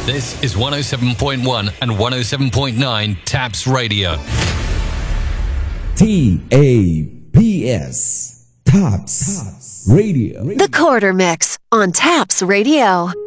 This is 107.1 and 107.9 TAPS Radio. TAPS. TAPS Radio. The Quarter Mix on TAPS Radio.